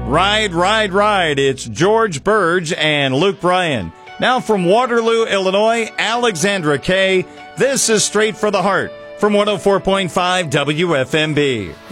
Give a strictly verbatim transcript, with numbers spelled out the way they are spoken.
Ride, ride, ride. It's George Burge and Luke Bryan. Now from Waterloo, Illinois, Alexandra Kay. This is Straight for the Heart from one oh four point five W F M B.